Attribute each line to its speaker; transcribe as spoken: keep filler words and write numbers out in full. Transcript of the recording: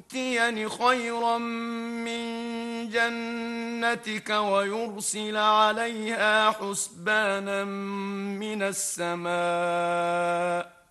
Speaker 1: يؤتين خيرا من جنتك ويرسل عليها حسبانا من السماء